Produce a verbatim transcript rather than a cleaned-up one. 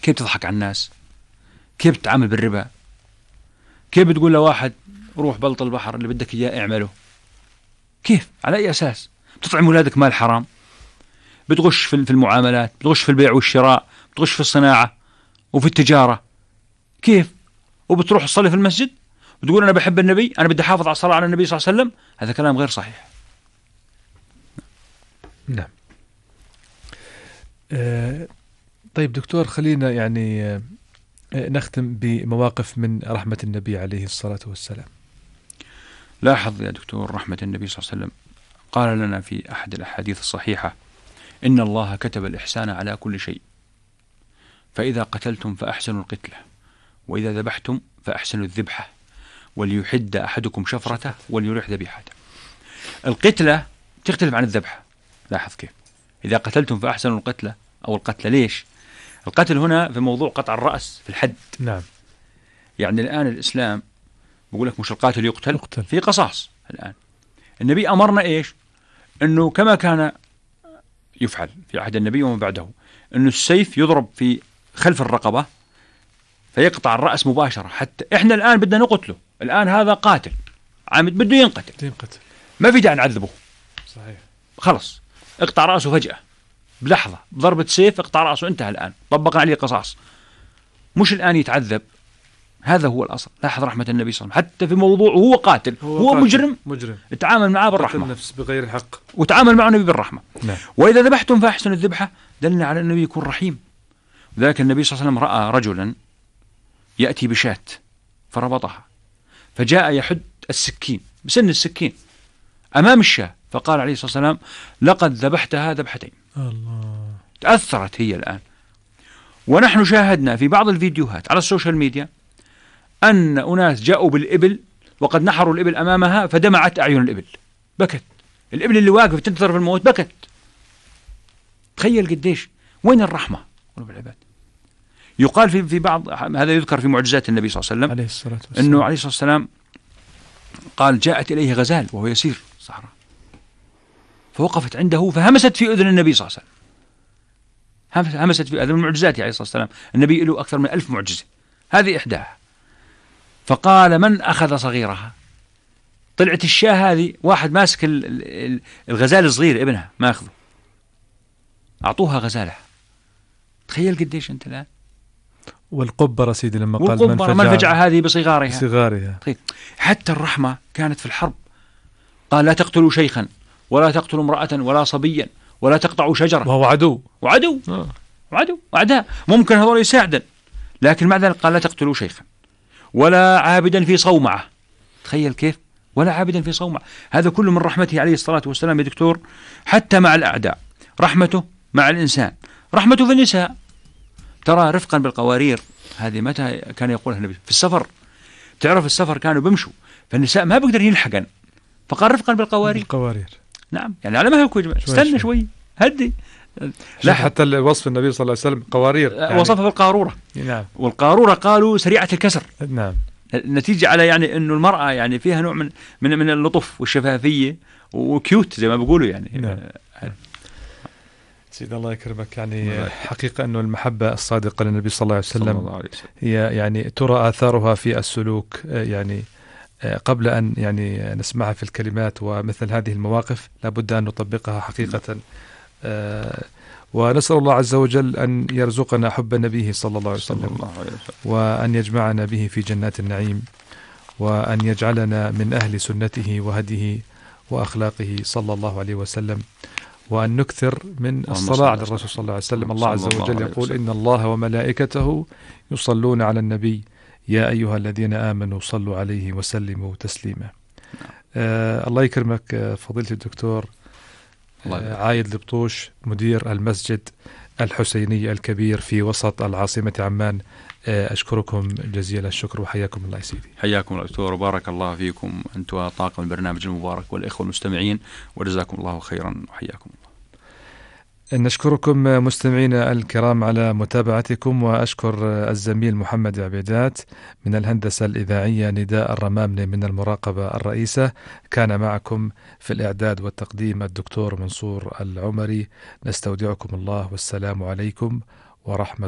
كيف تضحك على الناس، كيف تتعامل بالربا، كيف بتقول لواحد روح بلط البحر اللي بدك إياه اعمله، كيف على أي أساس بتطعم أولادك مال حرام، بتغش في المعاملات، بتغش في البيع والشراء، بتغش في الصناعة وفي التجارة، كيف؟ وبتروح تصلي في المسجد بتقول أنا بحب النبي، أنا بدي أحافظ على الصلاة على النبي صلى الله عليه وسلم. هذا كلام غير صحيح. نعم. آه طيب دكتور، خلينا يعني آه نختم بمواقف من رحمة النبي عليه الصلاة والسلام. لاحظ يا دكتور، رحمة النبي صلى الله عليه وسلم قال لنا في أحد الأحاديث الصحيحة: إن الله كتب الإحسان على كل شيء، فإذا قتلتم فأحسنوا القتلة، وإذا ذبحتم فأحسنوا الذبحة، وليحد أحدكم شفرته وليريح ذبيحته. القتلة تختلف عن الذبحة. لاحظ كيف: إذا قتلتم فأحسنوا القتلة أو القتلة. ليش؟ القتل هنا في موضوع قطع الرأس في الحد. نعم. يعني الآن الإسلام بقول لك مش القاتل يقتل, يقتل. في قصاص. الآن النبي أمرنا إيش؟ أنه كما كان يفعل في عهد النبي ومن بعده، أنه السيف يضرب في خلف الرقبة فيقطع الرأس مباشرة. حتى إحنا الآن بدنا نقتله، الآن هذا قاتل عامد بده ينقتل، ينقتل، ما في داعي نعذبه. صحيح. خلص اقطع رأسه فجأة بلحظة، ضربة سيف اقطع رأسه، انتهى. الآن طبقنا عليه قصاص، مش الآن يتعذب. هذا هو الأصل. لاحظ رحمة النبي صلى الله عليه وسلم حتى في موضوع هو قاتل، هو, هو قاتل. مجرم مجرم تعامل معه بالرحمة، النفس بغير الحق، وتعامل معه النبي بالرحمة. نعم. وإذا ذبحتم فأحسنوا الذبحة، دلنا على النبي يكون رحيم. ذلك النبي صلى الله عليه وسلم رأى رجلا يأتي بشاة فربطها، فجاء يحد السكين بسن السكين أمام الشاة، فقال عليه الصلاة والسلام: لقد ذبحتها ذبحتين. الله. تأثرت هي الآن. ونحن شاهدنا في بعض الفيديوهات على السوشيال ميديا أن أناس جاءوا بالإبل وقد نحروا الإبل أمامها فدمعت أعين الإبل، بكت الإبل اللي واقف تنتظر في الموت، بكت. تخيل قديش، وين الرحمة بالعباد؟ يقال في في بعض هذا يذكر في معجزات النبي صلى الله عليه وسلم عليه الصلاة والسلام أنه عليه الصلاة والسلام قال: جاءت إليه غزال وهو يسير صحراء فوقفت عنده فهمست في أذن النبي صلى الله عليه وسلم، همست في أذن. المعجزات عليه الصلاة والسلام النبي له أكثر من ألف معجزة، هذه إحداها. فقال: من أخذ صغيرها؟ طلعت الشاة هذه واحد ماسك الغزال الصغير ابنها ما أخذه، أعطوها غزالها. تخيل قديش أنت الآن. والقبرة سيدي لما قال من فجع, من فجع هذه بصغارها, بصغارها. حتى الرحمة كانت في الحرب. قال: لا تقتلوا شيخا ولا تقتلوا امرأة ولا صبيا ولا تقطعوا شجرة، وهو عدو وعدو آه. وعدو وعداء، ممكن هذول يساعدا، لكن مع ذلك قال: لا تقتلوا شيخا ولا عابدا في صومعة. تخيل كيف، ولا عابدا في صومعة. هذا كله من رحمته عليه الصلاة والسلام يا دكتور، حتى مع الأعداء، رحمته مع الإنسان، رحمته في النساء. ترى رفقا بالقوارير، هذه متى كان يقولها النبي؟ في السفر. تعرف السفر كانوا بيمشوا فالنساء ما بيقدر يلحقن، فقال: رفقا بالقوارير. القوارير نعم، يعني على ما هو استنى شوي هدي. لا حتى وصف النبي صلى الله عليه وسلم قوارير يعني وصفها بالقارورة. نعم. والقارورة قالوا سريعة الكسر. نعم. نتيجة على يعني إنه المرأة يعني فيها نوع من من من اللطف والشفافية وكيوت زي ما بيقولوا يعني. نعم. سيد الله يكرمك. يعني حقيقة أنه المحبة الصادقة للنبي صلى الله عليه وسلم هي يعني ترى آثارها في السلوك، يعني قبل أن يعني نسمعها في الكلمات، ومثل هذه المواقف لابد أن نطبقها حقيقة. ونسأل الله عز وجل أن يرزقنا حب نبيه صلى الله عليه وسلم، وأن يجمعنا به في جنات النعيم، وأن يجعلنا من أهل سنته وهديه وأخلاقه صلى الله عليه وسلم، وأن نكثر من الصلاة على الرسول صلى الله عليه وسلم. الله عز وجل يقول: إن الله وملائكته يصلون على النبي يا أيها الذين آمنوا صلوا عليه وسلموا تسليما. آه الله يكرمك فضيلة الدكتور آه عايد البطوش، مدير المسجد الحسيني الكبير في وسط العاصمة عمان. آه أشكركم جزيل الشكر وحياكم الله سيدي. حياكم الله دكتور، وبارك الله فيكم أنت وطاقم البرنامج المبارك والإخوة المستمعين، وجزاكم الله خيرا وحياكم الله. نشكركم مستمعينا الكرام على متابعتكم، وأشكر الزميل محمد عبيدات من الهندسة الإذاعية، نداء الرمامنة من المراقبة الرئيسة، كان معكم في الإعداد والتقديم الدكتور منصور العمري. نستودعكم الله والسلام عليكم ورحمة